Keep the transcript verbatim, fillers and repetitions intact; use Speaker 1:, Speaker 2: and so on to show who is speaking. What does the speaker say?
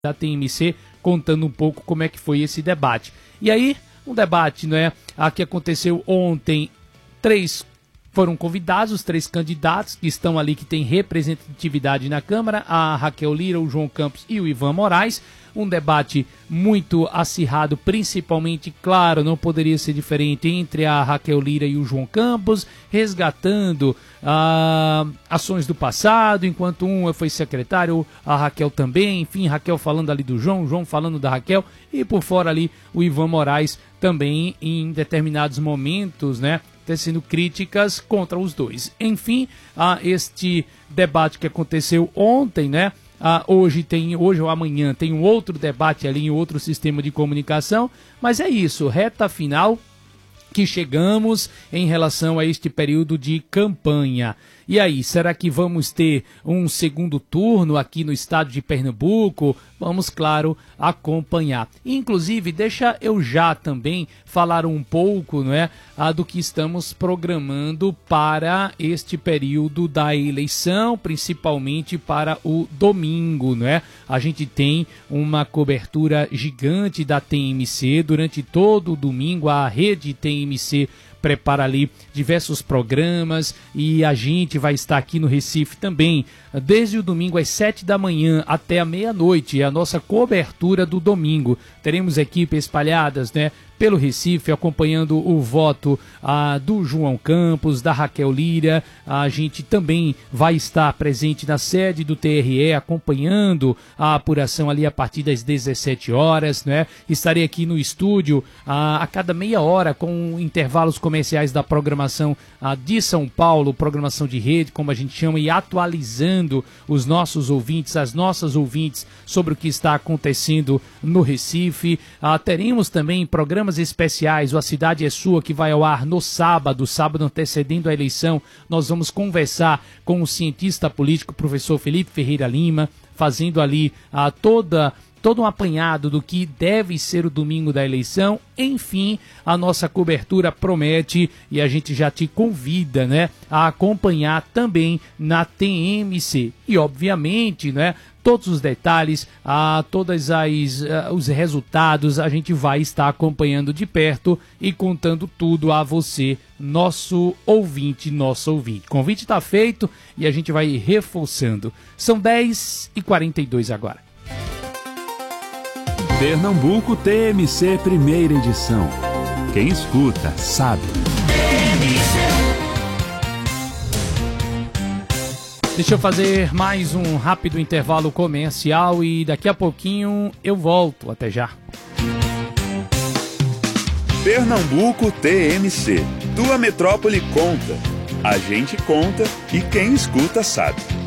Speaker 1: da T M C, contando um pouco como é que foi esse debate. E aí, um debate, né, a que aconteceu ontem, três foram convidados, os três candidatos que estão ali, que têm representatividade na Câmara, a Raquel Lira, o João Campos e o Ivan Moraes. Um debate muito acirrado, principalmente, claro, não poderia ser diferente, entre a Raquel Lira e o João Campos, resgatando ah, ações do passado, enquanto um foi secretário, a Raquel também, enfim, Raquel falando ali do João, João falando da Raquel, e por fora ali o Ivan Moraes também, em determinados momentos, né, tecendo críticas contra os dois. Enfim, ah, este debate que aconteceu ontem, né, Ah, hoje tem, hoje ou amanhã tem um outro debate ali em outro sistema de comunicação, mas é isso, reta final que chegamos em relação a este período de campanha. E aí, será que vamos ter um segundo turno aqui no estado de Pernambuco? Vamos, claro, acompanhar. Inclusive, deixa eu já também falar um pouco, não é, a do que estamos programando para este período da eleição, principalmente para o domingo, não é? A gente tem uma cobertura gigante da T M C durante todo o domingo, a rede T M C prepara ali diversos programas e a gente vai estar aqui no Recife também, desde o domingo às sete da manhã até a meia-noite, é a nossa cobertura do domingo. Teremos equipes espalhadas, né, pelo Recife, acompanhando o voto ah, do João Campos, da Raquel Lira. A gente também vai estar presente na sede do T R E, acompanhando a apuração ali a partir das dezessete horas, né? Estarei aqui no estúdio ah, a cada meia hora com intervalos comerciais da programação ah, de São Paulo, programação de rede, como a gente chama, e atualizando os nossos ouvintes, as nossas ouvintes, sobre o que está acontecendo no Recife. Ah, teremos também programas especiais, o A Cidade é Sua, que vai ao ar no sábado, sábado antecedendo a eleição. Nós vamos conversar com o cientista político, professor Felipe Ferreira Lima, fazendo ali ah, toda... todo um apanhado do que deve ser o domingo da eleição. Enfim, a nossa cobertura promete e a gente já te convida, né, a acompanhar também na T M C. E, obviamente, né, todos os detalhes, a, todas as a, os resultados, a gente vai estar acompanhando de perto e contando tudo a você, nosso ouvinte, nosso ouvinte. O convite está feito e a gente vai reforçando. São dez e quarenta e dois agora.
Speaker 2: Pernambuco T M C primeira edição. Quem escuta, sabe.
Speaker 1: Deixa eu fazer mais um rápido intervalo comercial e daqui a pouquinho eu volto. Até já.
Speaker 3: Pernambuco T M C. Tua metrópole conta. A gente conta e quem escuta sabe.